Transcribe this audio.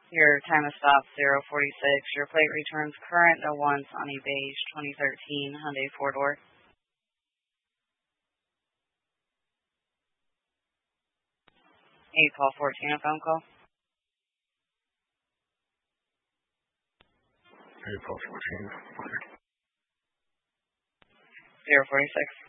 Your time of stop 046. Your plate returns current no once on a beige 2013 Hyundai four-door. 8-12-14, a phone call. 8-12-14. 046.